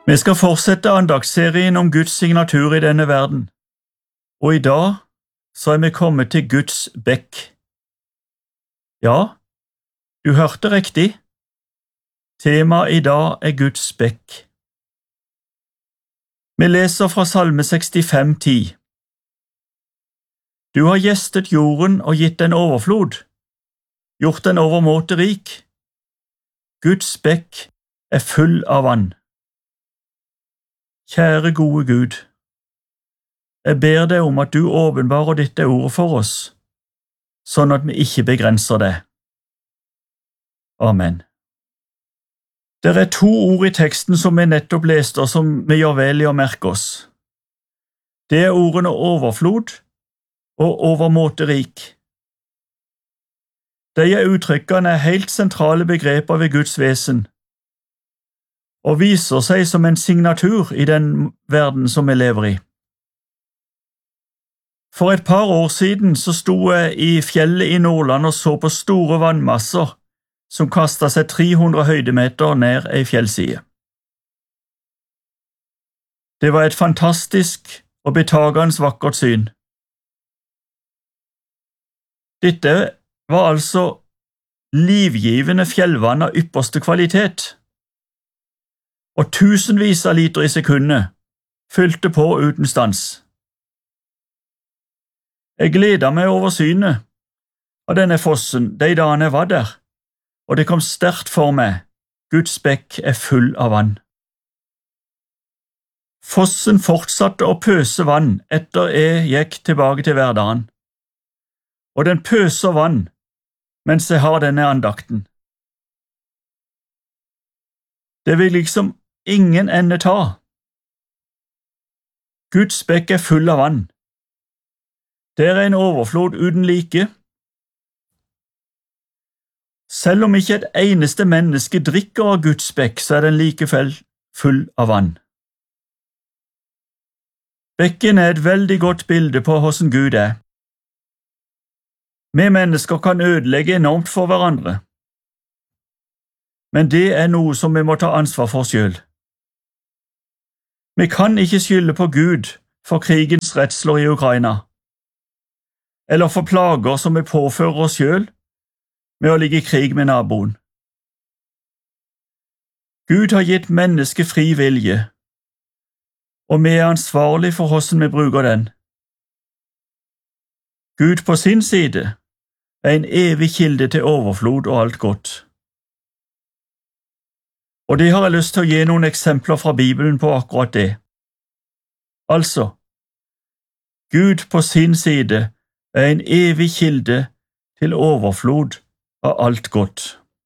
Vi skal fortsette andaktsserien om Guds signatur i denne verden, og i dag så er vi kommet til Guds bekk. Ja, du hørte riktig. Temaet i dag er Guds bekk. Vi leser fra Salme 65:10. Du har gjestet jorden og gitt den overflod, gjort den overmåte rik. Guds bekk er full av vann. Kjære gode Gud, jeg ber deg om at du åpenbarer ditt ord for oss, sånn at vi ikke begrenser det. Amen. Det er to ord i teksten som vi nettopp leste, og som vi gjør vel i å merke oss. Det er ordene overflod og overmåte rik. De uttrykkene er helt sentrale begreper ved Guds vesen, og viser seg som en signatur i den verden som vi lever i. For et par år siden så sto jeg i fjellet i Nordland og så på store vannmasser som kastet seg 300 høydemeter ned ei fjellside. Det var et fantastisk og betagende vakkert syn. Dette var altså livgivende fjellvann av ypperste kvalitet, og tusenvis av liter i sekundet fylte på uten stans. Jeg gledet meg over synet av denne fossen de dagene jeg var der, og det kom sterkt for meg, Guds bekk er full av vann. Fossen fortsatte å pøse vann etter jeg gikk tilbake til hverdagen, og den pøser vann mens jeg har denne andakten. Det vil liksom ingen ende ta. Guds bekk er full av vann. Det er en overflod uten like. Selv om ikke et eneste menneske drikker av Guds bekk, så er den likevel full av vann. Bekken er et veldig godt bilde på hvordan Gud er. Vi mennesker kan ødelegge enormt for hverandre, men det er noe som vi må ta ansvar for selv. Vi kan ikke skylde på Gud for krigens redsler i Ukraina, eller for plager som vi påfører oss selv med å ligge i krig med naboen. Gud har gitt mennesket fri vilje, og vi er ansvarlig for hvordan vi bruker den. Gud på sin side er en evig kilde til overflod og alt godt. Og det har jeg lyst til å gi noen eksempler fra Bibelen på akkurat det. Altså, Gud på sin side er en evig kilde til overflod av alt godt.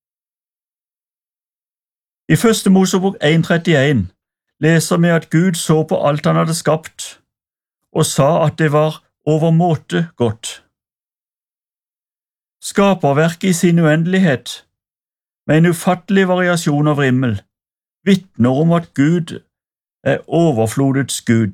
I 1. Mosebok 1:31 leser vi at Gud så på alt han hadde skapt, og sa at det var overmåte godt. Skaperverket i sin uendelighet, med en ufattelig variasjon av rimmel, vitner om at Gud er overflodets Gud.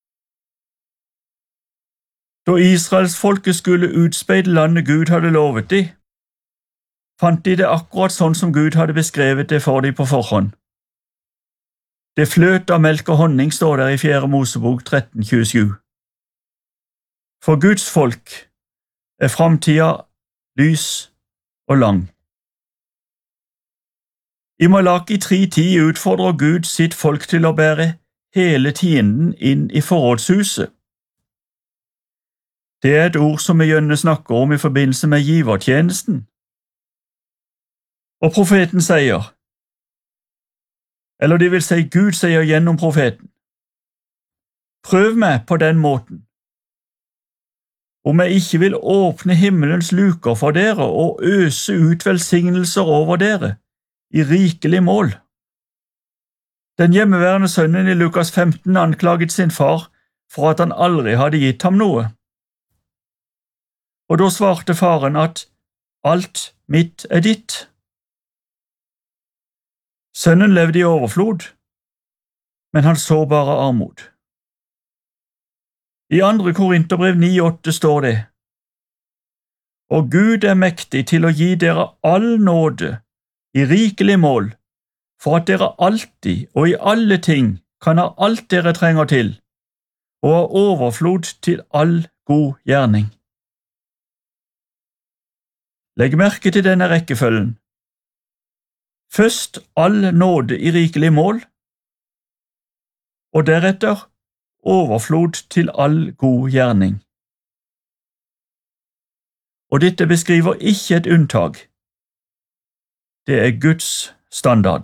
Da Israelsfolket skulle utspeide landet Gud hadde lovet dem, fant de det akkurat sånn som Gud hadde beskrevet det for dem på forhånd. Det fløt av melk og honning, står der i 4. Mosebok 13:27. For Guds folk er framtida lys og lang. I Malaki 3:10 utfordrer Gud sitt folk til å bære hele tienden inn i forrådshuset. Det er et ord som vi gjerne snakker om i forbindelse med givertjenesten. Og profeten sier, eller det vil si Gud sier gjennom profeten, prøv meg på den måten, om jeg ikke vil åpne himmelens luker for dere og øse ut velsignelser over dere i rikelig mål. Den hjemmeværende sønnen i Lukas 15 anklaget sin far for at han aldri hadde gitt ham noe. Og da svarte faren at alt mitt er ditt. Sønnen levde i overflod, men han så bare armod. I 2. Korinterbrev 9:8 står det, og Gud er mektig til å gi dere all nåde i rikelig mål, for at dere alltid og i alle ting kan ha alt dere trenger til, og ha overflod til all god gjerning. Legg merke til denne rekkefølgen. Først all nåde i rikelig mål, og deretter overflod til all god gjerning. Og dette beskriver ikke et unntak. Det er Guds standard.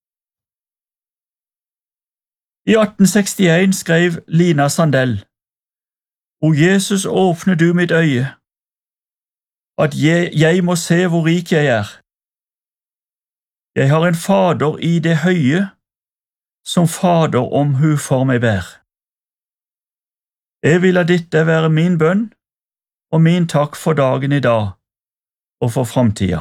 I 1861 skrev Lina Sandell: «O Jesus, åpne du mitt øye, at jeg må se hvor rik jeg er. Jeg har en Fader i det høye, som Fader omhu for meg bær. Jeg vil la dette være min bønn og min takk for dagen i dag og for framtida.»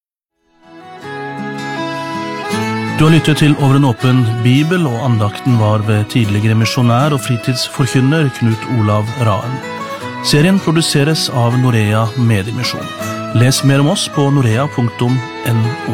Du har lyttet til Over en åpen bibel, og andakten var ved tidligere misjonær og fritidsforkynner Knut Olav Raen. Serien produseres av Norea Mediemisjon. Les mer om oss på norea.no.